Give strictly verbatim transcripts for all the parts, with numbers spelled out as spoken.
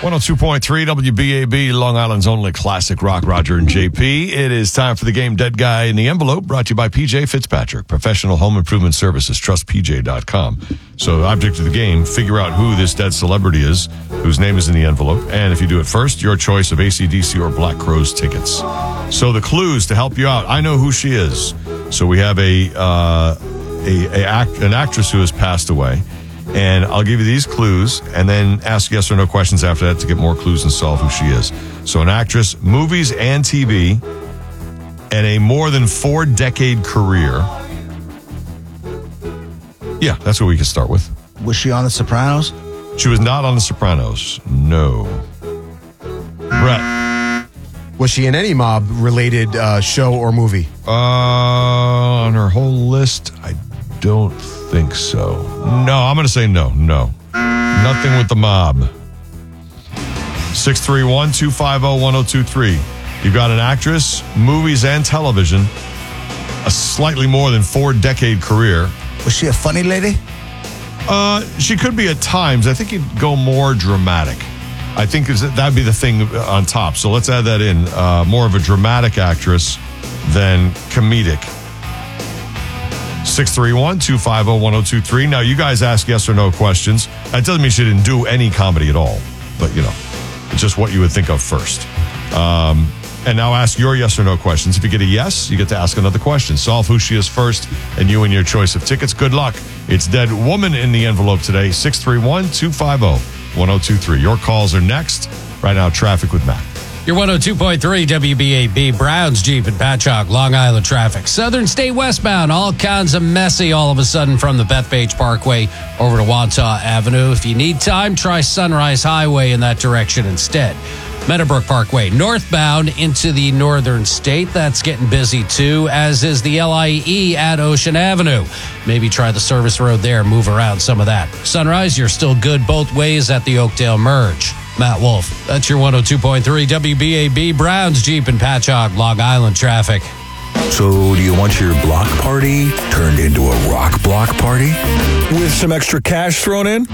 one oh two point three W B A B, Long Island's only classic rock, Roger and J P. It is time for the game Dead Guy in the Envelope, brought to you by P J Fitzpatrick, Professional Home Improvement Services, trust P J dot com. So the object of the game, figure out who this dead celebrity is, whose name is in the envelope, and if you do it first, your choice of A C D C or Black Crowes tickets. So the clues to help you out, I know who she is. So we have a, uh, a, a act, an actress who has passed away. And I'll give you these clues and then ask yes or no questions after that to get more clues and solve who she is. So an actress, movies and T V, and a more than four decade career. Yeah, that's what we can start with. Was she on The Sopranos? She was not on The Sopranos. No. Brett. Was she in any mob-related uh, show or movie? Uh, on her whole list, I don't think so. No, I'm going to say no. No. Nothing with the mob. six three one, two five zero, one zero two three. You've got an actress, movies and television, a slightly more than four-decade career. Was she a funny lady? Uh, she could be at times. I think you'd go more dramatic. I think that'd be the thing on top. So let's add that in. Uh, more of a dramatic actress than comedic. six three one, two five zero, one zero two three. Now, you guys ask yes or no questions. That doesn't mean she didn't do any comedy at all. But, you know, it's just what you would think of first. Um, and now ask your yes or no questions. If you get a yes, you get to ask another question. Solve who she is first, and you and your choice of tickets. Good luck. It's Dead Woman in the Envelope today. six three one, two five zero, one zero two three. Your calls are next. Right now, traffic with Matt. Your one oh two point three W B A B, Browns, Jeep, and Patchogue, Long Island traffic. Southern State westbound, all kinds of messy all of a sudden from the Bethpage Parkway over to Wantagh Avenue. If you need time, try Sunrise Highway in that direction instead. Meadowbrook Parkway, northbound into the Northern State. That's getting busy too, as is the L I E at Ocean Avenue. Maybe try the service road there, move around some of that. Sunrise, you're still good both ways at the Oakdale Merge. Matt Wolf, that's your one oh two point three W B A B, Browns, Jeep, and Patchogue, Long Island traffic. So, do you want your block party turned into a rock block party? With some extra cash thrown in?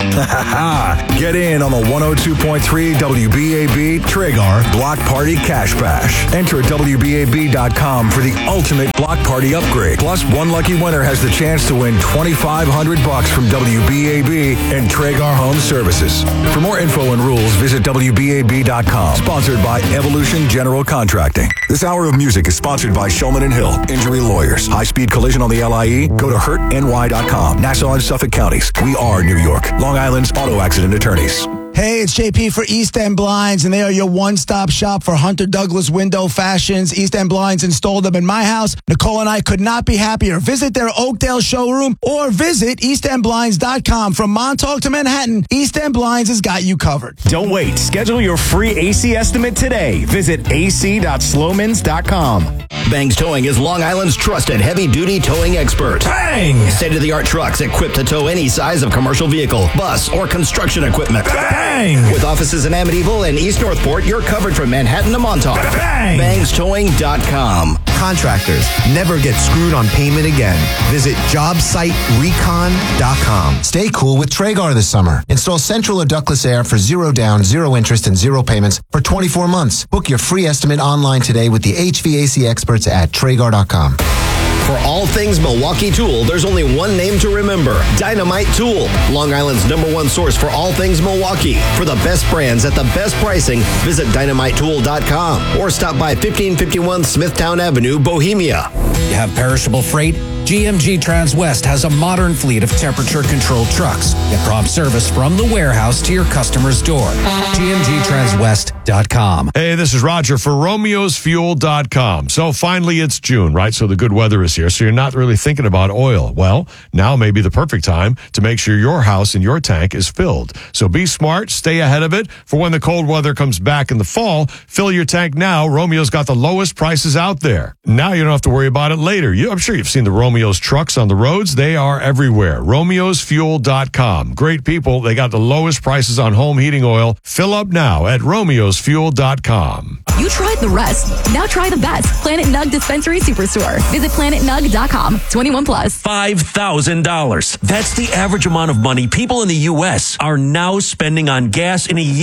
Get in on the one oh two point three W B A B Traeger Block Party Cash Bash. Enter at W B A B dot com for the ultimate block party upgrade. Plus, one lucky winner has the chance to win twenty-five hundred bucks from W B A B and Traeger Home Services. For more info and rules, visit W B A B dot com. Sponsored by Evolution General Contracting. This hour of music is sponsored by Shulman and Hill Injury Lawyers. High-speed collision on the L I E? Go to hurt N Y dot com. Nassau and Suffolk counties. We are New York. Long Island's auto accident attorneys. Hey, it's J P for East End Blinds, and they are your one-stop shop for Hunter Douglas window fashions. East End Blinds installed them in my house. Nicole and I could not be happier. Visit their Oakdale showroom or visit east end blinds dot com. From Montauk to Manhattan, East End Blinds has got you covered. Don't wait. Schedule your free A C estimate today. Visit a c dot slowmans dot com. Bangs Towing is Long Island's trusted heavy-duty towing expert. Bang! State-of-the-art trucks equipped to tow any size of commercial vehicle, bus, or construction equipment. Bang! With offices in Amityville and East Northport, you're covered from Manhattan to Montauk. Bang! bangs towing dot com. Contractors, never get screwed on payment again. Visit job site recon dot com. Stay cool with Traeger this summer. Install central or ductless air for zero down, zero interest, and zero payments for twenty-four months. Book your free estimate online today with the H V A C experts at Traeger dot com. For all things Milwaukee Tool, there's only one name to remember: Dynamite Tool. Long Island's number one source for all things Milwaukee. For the best brands at the best pricing, visit dynamite tool dot com or stop by fifteen fifty-one Smithtown Avenue, Bohemia. You have perishable freight? G M G Transwest has a modern fleet of temperature-controlled trucks. Get prompt service from the warehouse to your customer's door. G M G transwest dot com. Hey, this is Roger for Romeos Fuel dot com. So finally it's June, right? So the good weather is here. So you're not really thinking about oil. Well, now may be the perfect time to make sure your house and your tank is filled. So be smart, stay ahead of it. For when the cold weather comes back in the fall, fill your tank now. Romeo's got the lowest prices out there. Now you don't have to worry about it later. You, I'm sure you've seen the Romeo's trucks on the roads. They are everywhere. Romeos Fuel dot com. Great people. They got the lowest prices on home heating oil. Fill up now at Romeos Fuel dot com. You tried the rest. Now try the best. Planet Nug Dispensary Superstore. Visit planet nug dot com. twenty-one plus. five thousand dollars. That's the average amount of money people in the U S are now spending on gas in a year.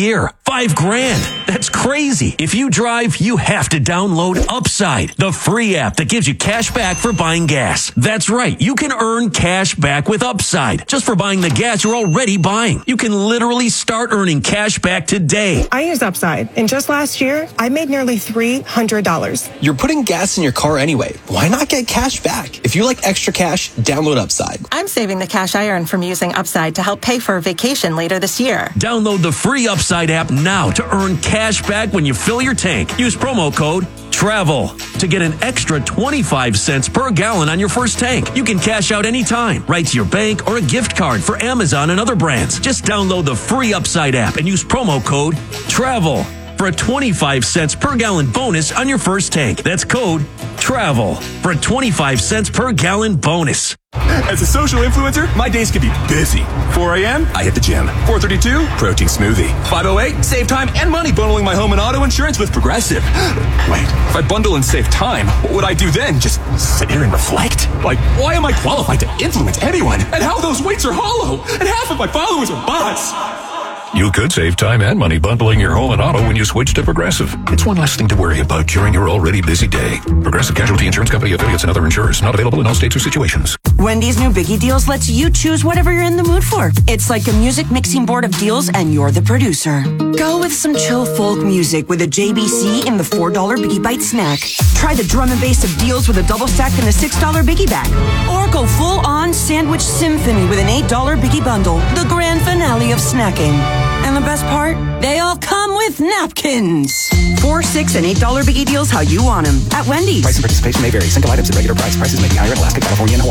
Five grand. That's crazy. If you drive, you have to download Upside, the free app that gives you cash back for buying gas. That's right. You can earn cash back with Upside just for buying the gas you're already buying. You can literally start earning cash back today. I use Upside, and just last year, I made nearly three hundred dollars. You're putting gas in your car anyway. Why not get cash back? If you like extra cash, download Upside. I'm saving the cash I earn from using Upside to help pay for a vacation later this year. Download the free Upside app now to earn cash back when you fill your tank. Use promo code TRAVEL to get an extra twenty-five cents per gallon on your first tank. You can cash out anytime, right to your bank or a gift card for Amazon and other brands. Just download the free Upside app and use promo code TRAVEL for a twenty-five cents per gallon bonus on your first tank. That's code TRAVEL for a twenty-five cents per gallon bonus. As a social influencer, my days can be busy. four a.m., I hit the gym. four thirty-two, protein smoothie. five oh eight, save time and money bundling my home and auto insurance with Progressive. Wait, if I bundle and save time, what would I do then? Just sit here and reflect? Like, why am I qualified to influence anyone? And how those weights are hollow? And half of my followers are bots. You could save time and money bundling your home and auto when you switch to Progressive. It's one less thing to worry about during your already busy day. Progressive Casualty Insurance Company, affiliates, and other insurers. Not available in all states or situations. Wendy's new Biggie Deals lets you choose whatever you're in the mood for. It's like a music mixing board of deals, and you're the producer. Go with some chill folk music with a J B C in the four dollar Biggie Bite snack. Try the drum and bass of deals with a double stack in the six dollar Biggie bag. Or go full-on sandwich symphony with an eight dollar Biggie bundle. The grand finale of snacking. And the best part? They all come with napkins. Four, six, and eight dollar Biggie Deals how you want them at Wendy's. Price and participation may vary. Single items at regular price. Prices may be higher in Alaska, California, and Hawaii.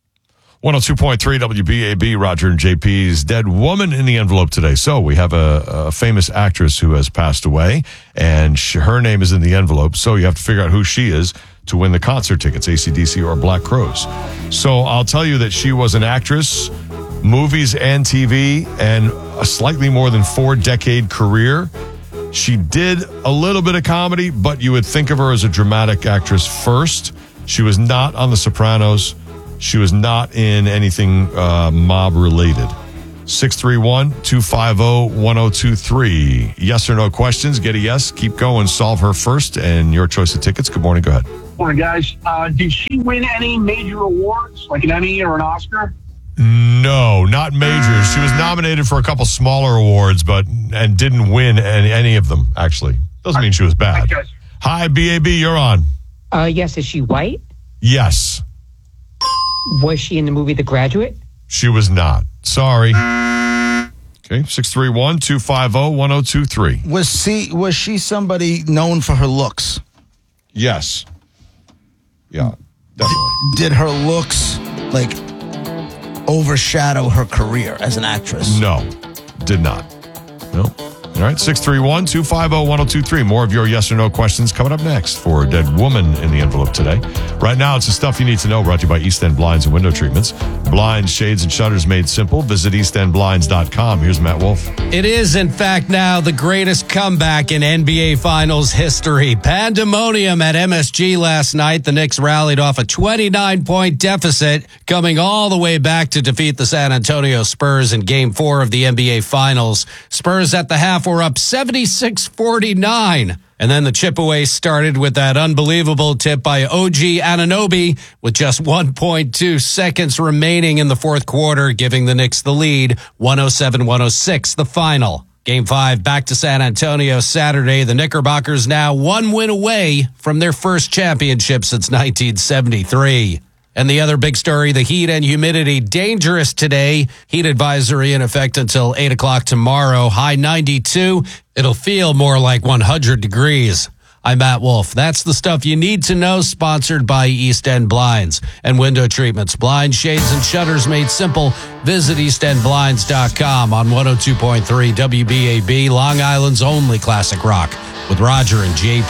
one oh two point three W B A B, Roger and J P's Dead Woman in the Envelope today. So we have a, a famous actress who has passed away, and she, her name is in the envelope. So you have to figure out who she is to win the concert tickets, A C D C or Black Crowes. So I'll tell you that she was an actress, movies and T V, and a slightly more than four decade career. She did a little bit of comedy, but you would think of her as a dramatic actress first. She was not on The Sopranos. She was not in anything uh, mob related. six three one, two five zero, one zero two three. Yes or no questions. Get a yes. Keep going. Solve her first, and your choice of tickets. Good morning. Go ahead. Morning, guys. Uh, did she win any major awards, like an Emmy or an Oscar? No, not majors. She was nominated for a couple smaller awards, but and didn't win any, any of them, actually. Doesn't mean she was bad. Hi, B A B, you're on. Uh, yes, is she white? Yes. Was she in the movie The Graduate? She was not. Sorry. Okay, six three one, two five zero, one zero two three. Was she, was she somebody known for her looks? Yes. Yeah, definitely. Did her looks, like, overshadow her career as an actress? No, did not. No. All right, six three one, two five zero, one zero two three. More of your yes or no questions coming up next for Dead Woman in the Envelope today. Right now, it's the stuff you need to know, brought to you by East End Blinds and Window Treatments. Blinds, shades, and shutters made simple. Visit east end blinds dot com. Here's Matt Wolf. It is, in fact, now the greatest comeback in N B A Finals history. Pandemonium at M S G last night. The Knicks rallied off a twenty-nine point deficit, coming all the way back to defeat the San Antonio Spurs in Game four of the N B A Finals. Spurs at the half were up seventy-six forty-nine. And then the chip away started with that unbelievable tip by O G Anunoby with just one point two seconds remaining in the fourth quarter, giving the Knicks the lead, one oh seven one oh six, the final. Game five back to San Antonio Saturday. The Knickerbockers now one win away from their first championship since nineteen seventy-three. And the other big story, the heat and humidity, dangerous today. Heat advisory in effect until eight o'clock tomorrow. High ninety-two. It'll feel more like one hundred degrees. I'm Matt Wolf. That's the stuff you need to know, sponsored by East End Blinds and Window Treatments. Blinds, shades, and shutters made simple. Visit east end blinds dot com on one oh two point three W B A B, Long Island's only classic rock, with Roger and J P.